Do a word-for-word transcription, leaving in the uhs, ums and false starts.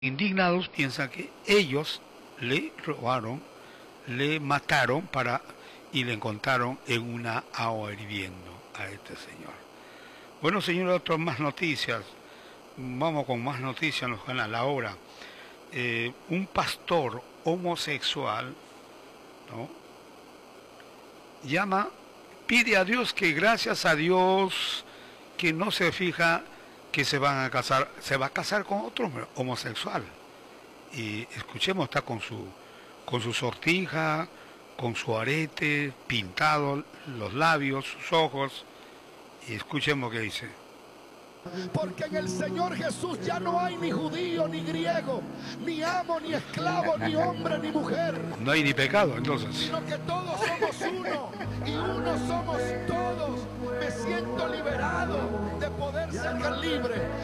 Indignados piensan que ellos le robaron, le mataron para y le encontraron en una agua hirviendo a este señor. Bueno, señor, otras más noticias. Vamos con más noticias, nos gana la hora. Eh, un pastor homosexual, ¿no?, llama, pide a Dios que gracias a Dios que no se fija que se van a casar, se va a casar con otro homosexual. Y escuchemos, está con su con su sortija, con su arete, pintado los labios, sus ojos, y escuchemos qué dice. Porque en el Señor Jesús ya no hay ni judío ni griego, ni amo ni esclavo, ni hombre ni mujer. No hay ni pecado, entonces. Sino que todos somos uno, y uno somos todos. Me siento liberado de poder ser libre.